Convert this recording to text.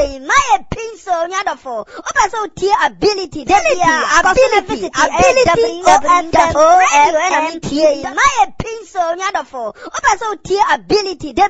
tie my pencil nyadofo. Opa so tie ability. Ability my pencil nyadofo. Opa so tie ability.